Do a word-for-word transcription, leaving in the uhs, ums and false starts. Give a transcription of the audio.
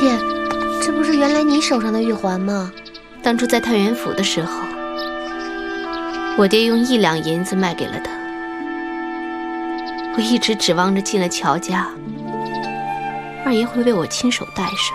姐，这不是原来你手上的玉环吗？ 当初在太原府的时候，我爹用一两银子卖给了他。我一直指望着进了乔家，二爷会为我亲手戴上。